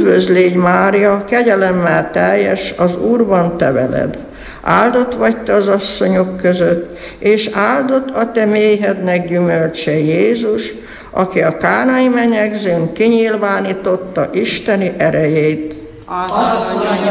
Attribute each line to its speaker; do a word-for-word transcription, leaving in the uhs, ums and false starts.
Speaker 1: Üdvözlégy Mária, kegyelemmel teljes, az Úr van te veled. Áldott vagy te az asszonyok között, és áldott a te méhednek gyümölcse Jézus, aki a kánai menyegzőn kinyilvánította Isteni erejét.
Speaker 2: Asszonyom,